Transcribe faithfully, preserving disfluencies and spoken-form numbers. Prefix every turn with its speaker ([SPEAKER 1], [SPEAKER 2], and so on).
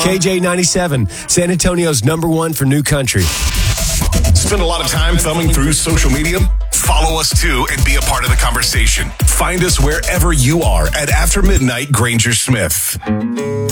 [SPEAKER 1] K J ninety-seven, San Antonio's number one for new country.
[SPEAKER 2] Spend a lot of time thumbing through social media? Follow us too and be a part of the conversation. Find us wherever you are at After Midnight Granger Smith.